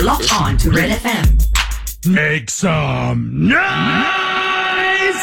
locked on to Red FM. Make some noise!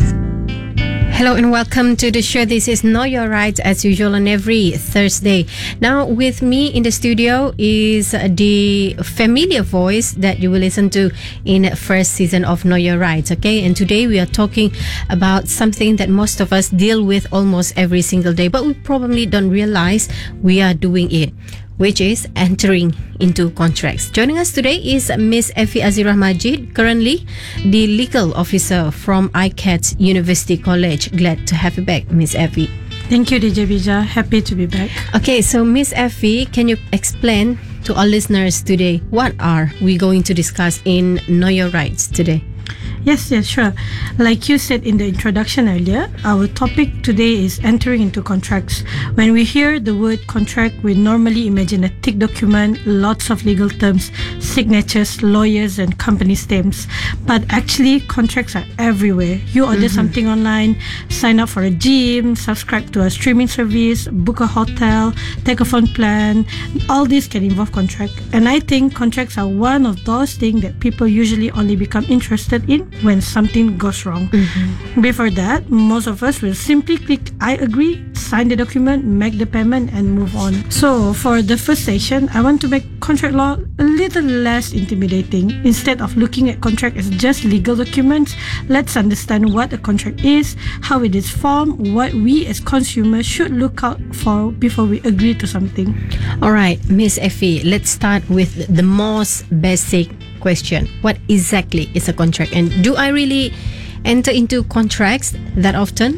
Hello and welcome to the show. This is Know Your Rights as usual on every Thursday. Now with me in the studio is the familiar voice that you will listen to in first season of Know Your Rights. Okay, and today we are talking about something that most of us deal with almost every single day, but we probably don't realize we are doing it, which is entering into contracts. Joining us today is Miss Effie Azirah Majid, currently the legal officer from ICATS University College. Glad to have you back, Miss Effie. Thank you, DJ Bija. Happy to be back. Okay, so Miss Effie, can you explain to our listeners today what are we going to discuss in Know Your Rights today? Yes, sure. Like you said in the introduction earlier, our topic today is entering into contracts. When we hear the word contract, we normally imagine a thick document, lots of legal terms, signatures, lawyers, and company stamps. But actually, contracts are everywhere. You order something online, sign up for a gym, subscribe to a streaming service, book a hotel, take a phone plan. All these can involve contract. And I think contracts are one of those things that people usually only become interested in when something goes wrong. Before that, most of us will simply click I agree, sign the document, make the payment, and move on. So for the first session, I want to make contract law a little less intimidating. Instead of looking at contract as just legal documents, let's understand what a contract is, how it is formed, what we as consumers should look out for before we agree to something. All right, Miss Effie, let's start with the most basic question. What exactly is a contract, and do I really enter into contracts that often?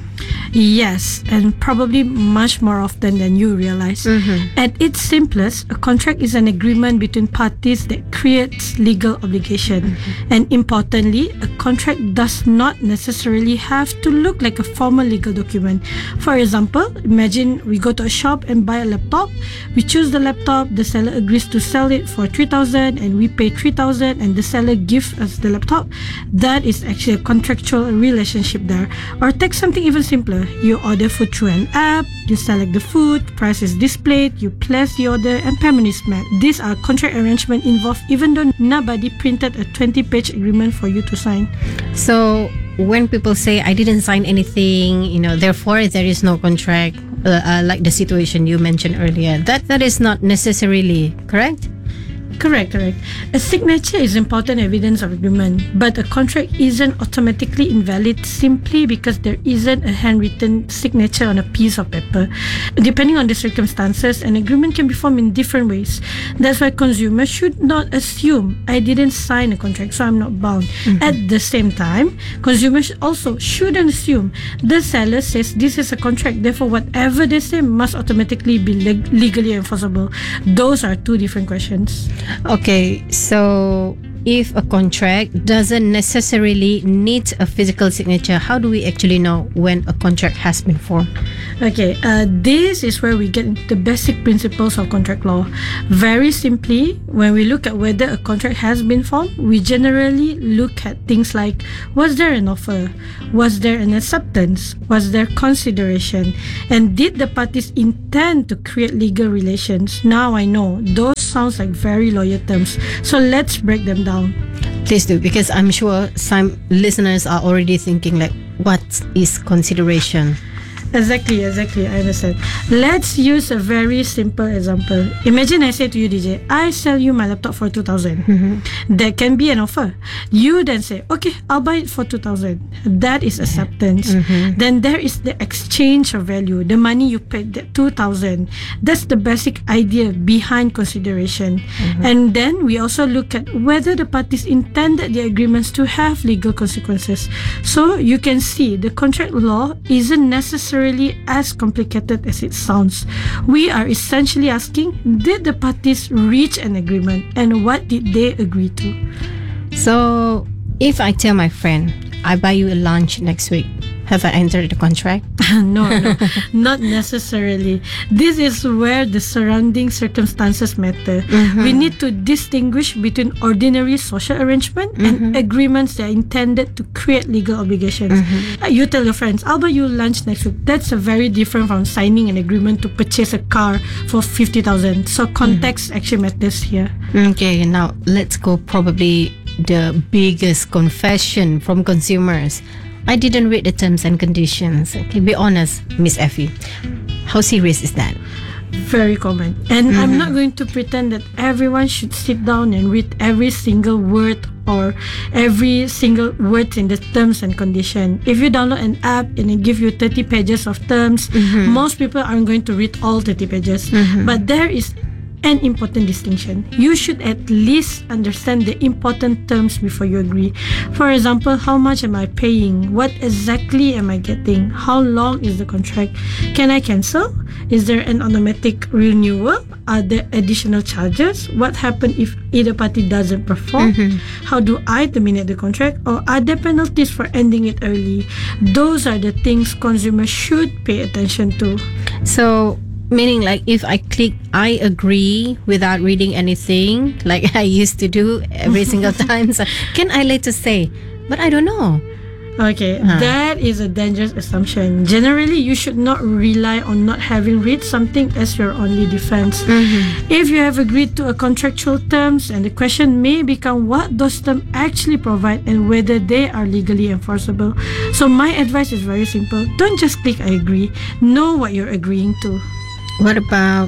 Yes, and probably much more often than you realize. At its simplest, a contract is an agreement between parties that creates legal obligation. And importantly, a contract does not necessarily have to look like a formal legal document. For example, imagine we go to a shop and buy a laptop. We choose the laptop, the seller agrees to sell it for 3,000 and we pay 3,000 and the seller gives us the laptop. That is actually a contractual relationship there. Or take something even simpler. You order food through an app, you select the food, price is displayed, you place the order, and payment is made. These are contract arrangements involved even though nobody printed a 20-page agreement for you to sign. So when people say I didn't sign anything, therefore there is no contract, like the situation you mentioned earlier, that is not necessarily correct? Correct. A signature is important evidence of agreement, but a contract isn't automatically invalid simply because there isn't a handwritten signature on a piece of paper. Depending on the circumstances, an agreement can be formed in different ways. That's why consumers should not assume I didn't sign a contract, so I'm not bound. At the same time, consumers also shouldn't assume the seller says this is a contract, therefore whatever they say must automatically be legally enforceable. Those are two different questions. Okay, so if a contract doesn't necessarily need a physical signature, how do we actually know when a contract has been formed? Okay, this is where we get into the basic principles of contract law. Very simply, when we look at whether a contract has been formed, we generally look at things like, was there an offer? Was there an acceptance? Was there consideration? And did the parties intend to create legal relations? Now I know, those sounds like very lawyer terms. So let's break them down. Please do, because I'm sure some listeners are already thinking like, what is consideration? Exactly, I understand. Let's use a very simple example. Imagine I say to you, DJ, I sell you my laptop for 2,000. That can be an offer. You then say, okay, I'll buy it for 2,000. That is acceptance. Then there is the exchange of value, the money you paid, that 2,000. That's the basic idea behind consideration. And then we also look at whether the parties intended the agreements to have legal consequences. So you can see the contract law isn't necessarily as complicated as it sounds. We are essentially asking, did the parties reach an agreement and what did they agree to? So if I tell my friend, I buy you a lunch next week, Have I entered the contract? No, not necessarily. This is where the surrounding circumstances matter. We need to distinguish between ordinary social arrangement and agreements that are intended to create legal obligations. You tell your friends, I'll buy you lunch next week. That's very different from signing an agreement to purchase a car for 50,000. So context actually matters here. Okay, now let's go probably the biggest confession from consumers. I didn't read the terms and conditions. Okay, be honest, Miss Effie. How serious is that? Very common. And I'm not going to pretend that everyone should sit down and read every single word or every single word in the terms and condition. If you download an app and it gives you 30 pages of terms, most people aren't going to read all 30 pages. But there is an important distinction. You should at least understand the important terms before you agree. For example, how much am I paying? What exactly am I getting? How long is the contract? Can I cancel? Is there an automatic renewal? Are there additional charges? What happens if either party doesn't perform? How do I terminate the contract? Or are there penalties for ending it early? Those are the things consumers should pay attention to. So, meaning like if I click I agree without reading anything, like I used to do every single time, so can I later say, but I don't know? Okay, that is a dangerous assumption. Generally, you should not rely on not having read something as your only defense. If you have agreed to a contractual terms, and the question may become what those terms actually provide and whether they are legally enforceable. So my advice is very simple. Don't just click I agree. Know what you're agreeing to. What about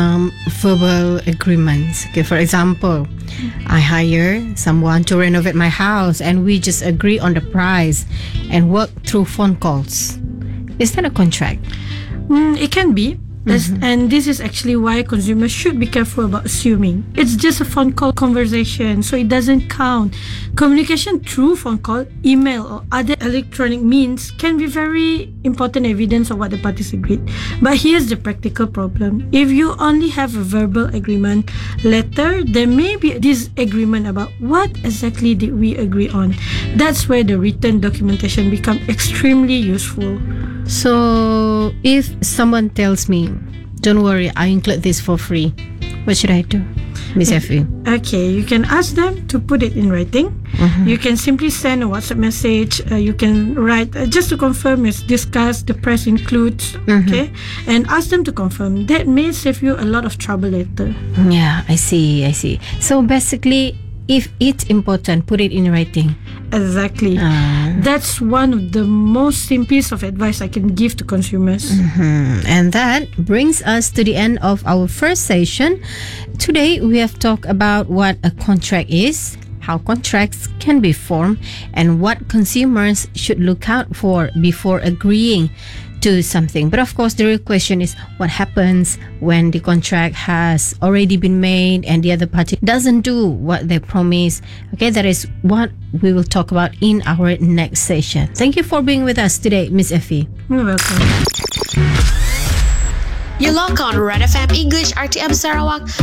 verbal agreements? Okay, for example, I hire someone to renovate my house and we just agree on the price and work through phone calls. Is that a contract? It can be. And this is actually why consumers should be careful about assuming. It's just a phone call conversation, so it doesn't count. Communication through phone call, email, or other electronic means can be very important evidence of what the parties agreed. But here's the practical problem. If you only have a verbal agreement, later there may be a disagreement about what exactly did we agree on. That's where the written documentation becomes extremely useful. So, if someone tells me, don't worry, I include this for free, what should I do, Miss Effie? Okay, you can ask them to put it in writing. You can simply send a WhatsApp message. You can write, just to confirm, it's discussed, the price includes, okay? And ask them to confirm. That may save you a lot of trouble later. Yeah, I see. So, basically, if it's important, put it in writing. Exactly. That's one of the most simple piece of advice I can give to consumers. And that brings us to the end of our first session. Today, we have talked about what a contract is, how contracts can be formed, and what consumers should look out for before agreeing to something. But of course, the real question is what happens when the contract has already been made and the other party doesn't do what they promised. Okay, that is what we will talk about in our next session. Thank you for being with us today, Miss Effie. You're welcome. You log on Red FM English RTM Sarawak